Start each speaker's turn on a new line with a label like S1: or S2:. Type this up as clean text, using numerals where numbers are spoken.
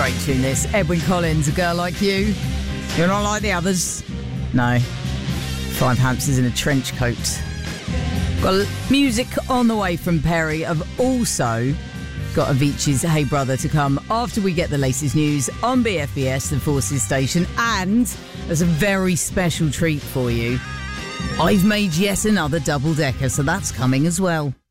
S1: Great tune this. Edwyn Collins, A Girl Like You. You're not like the others. No. Five hamsters in a trench coat. Got music on the way from Perry. I've also got Avicii's Hey Brother to come after we get the latest news on BFBS, the Forces station. And there's a very special treat for you. I've made yet another double-decker, so that's coming as well.